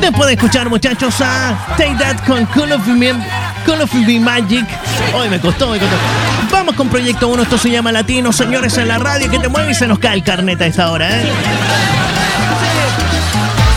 Después de escuchar, muchachos, a Take That con Call of the Magic. Hoy me costó. Vamos con Proyecto 1, esto se llama Latino, señores, en la radio, que te mueve y se nos cae el carnet a esta hora, ¿eh?